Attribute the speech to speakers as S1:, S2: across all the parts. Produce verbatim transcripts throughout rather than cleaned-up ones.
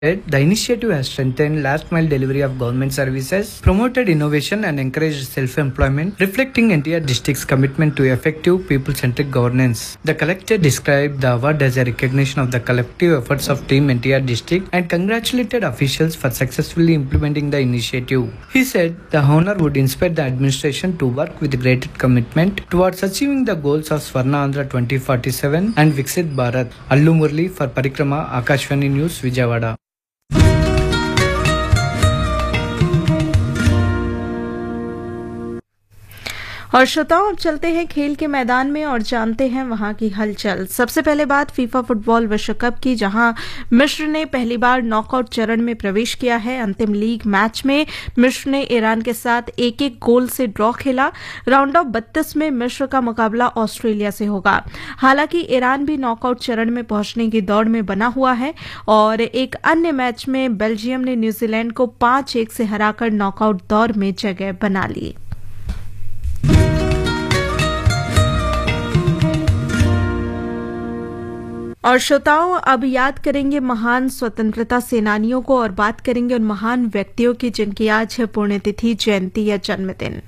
S1: The initiative has strengthened last mile delivery of government services, promoted innovation and encouraged self-employment, reflecting N T R district's commitment to effective people-centric governance. The collector described the award as a recognition of the collective efforts of Team N T R district and congratulated officials for successfully implementing the initiative. He said the honor would inspire the administration to work with greater commitment towards achieving the goals of Swarna Andhra twenty forty-seven and Viksit Bharat. Allu Murli for Parikrama, Akashvani News, Vijayawada.
S2: और श्रोताओं, अब चलते हैं खेल के मैदान में और जानते हैं वहां की हलचल। सबसे पहले बात फीफा फुटबॉल विश्व कप की, जहां मिस्र ने पहली बार नॉकआउट चरण में प्रवेश किया है। अंतिम लीग मैच में मिस्र ने ईरान के साथ एक एक गोल से ड्रॉ खेला। राउंड ऑफ बत्तीस में मिस्र का मुकाबला ऑस्ट्रेलिया से होगा। हालांकि ईरान भी नॉकआउट चरण में पहुंचने की दौड़ में बना हुआ है और एक अन्य मैच में बेल्जियम ने न्यूजीलैंड को पांच एक से हराकर नॉकआउट दौर में जगह बना ली। और श्रोताओं, अब याद करेंगे महान स्वतंत्रता सेनानियों को और बात करेंगे उन महान व्यक्तियों की जिनकी आज है पुण्यतिथि, जयंती या जन्मदिन।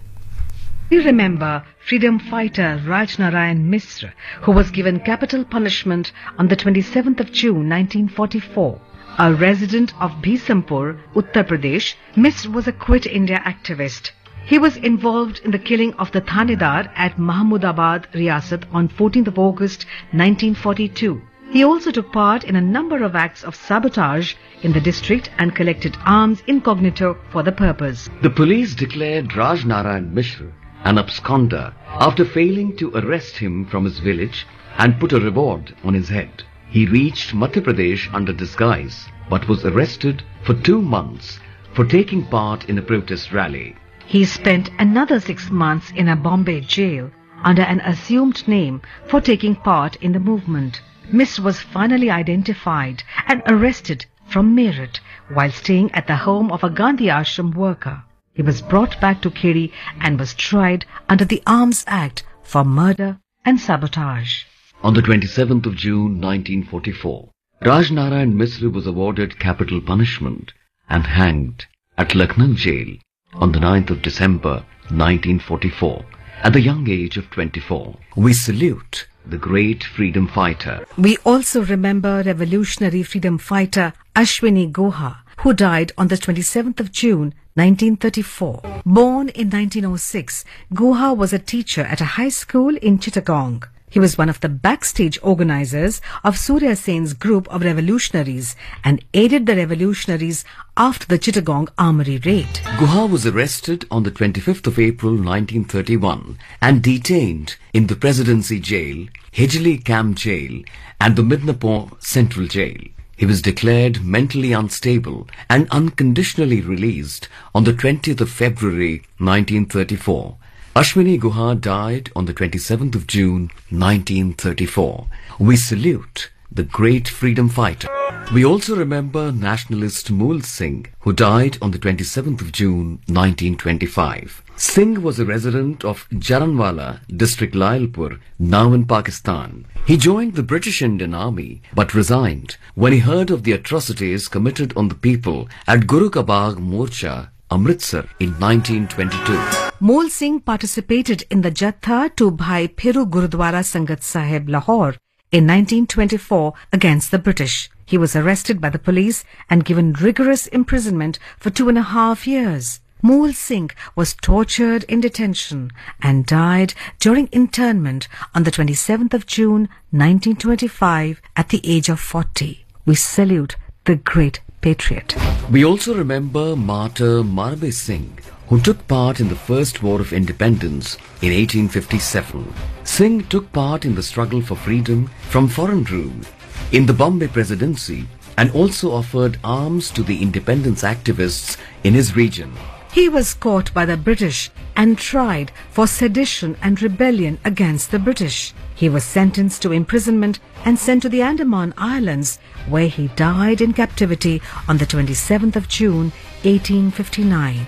S3: We remember freedom fighter Rajnarayan Misra, who was given capital punishment on the twenty-seventh of June nineteen forty-four. A resident of Bhisampur, Uttar Pradesh, Misra was a Quit India activist. He was involved in the killing of the Thanedar at Mahmudabad, Riyasat on fourteenth of August nineteen forty-two. He also took part in a number of acts of sabotage in the district and collected arms incognito for the purpose.
S4: The police declared Rajnarayan Misra an absconder after failing to arrest him from his village and put a reward on his head. He reached Madhya Pradesh under disguise but was arrested for two months for taking part in a protest rally.
S3: He spent another six months in a Bombay jail under an assumed name for taking part in the movement. Misra was finally identified and arrested from Meerut while staying at the home of a Gandhi Ashram worker. He was brought back to Kheri and was tried under the Arms Act for murder and sabotage.
S4: On the twenty-seventh of June nineteen forty-four, Rajnarayan Misra was awarded capital punishment and hanged at Lucknow jail on the ninth of December nineteen forty-four at the young age of twenty-four. We salute the great freedom fighter.
S3: We also remember revolutionary freedom fighter Ashwini Guha, who died on the twenty-seventh of June nineteen thirty-four. Born in nineteen oh six, Guha was a teacher at a high school in Chittagong. He was one of the backstage organizers of Surya Sen's group of revolutionaries and aided the revolutionaries after the Chittagong armory raid.
S4: Guha was arrested on the twenty-fifth of April nineteen thirty-one and detained in the Presidency Jail, Hijli Camp Jail and the Midnapore Central Jail. He was declared mentally unstable and unconditionally released on the twentieth of February nineteen thirty-four. Ashwini Guha died on the twenty-seventh of June nineteen thirty-four. We salute the great freedom fighter. We also remember nationalist Mool Singh, who died on the twenty-seventh of June nineteen twenty-five. Singh was a resident of Jaranwala, district Lailpur, now in Pakistan. He joined the British Indian Army but resigned when he heard of the atrocities committed on the people at Guru Ka Bagh Morcha, Amritsar in nineteen twenty-two.
S3: Mool Singh participated in the Jatha to Bhai Phiru Gurudwara Sangat Sahib, Lahore in nineteen twenty-four against the British. He was arrested by the police and given rigorous imprisonment for two and a half years. Mool Singh was tortured in detention and died during internment on the twenty-seventh of June nineteen twenty-five at the age of forty. We salute the great patriot.
S4: We also remember Martyr Marbe Singh, who took part in the First War of Independence in eighteen fifty-seven. Singh took part in the struggle for freedom from foreign rule in the Bombay Presidency and also offered arms to the independence activists in his region.
S3: He was caught by the British and tried for sedition and rebellion against the British. He was sentenced to imprisonment and sent to the Andaman Islands, where he died in captivity on the twenty-seventh of June eighteen fifty-nine.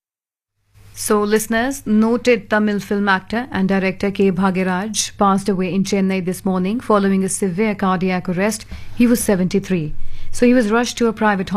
S5: So, listeners, noted Tamil film actor and director K. Bhagiraj passed away in Chennai this morning following a severe cardiac arrest. He was seventy-three. So he was rushed to a private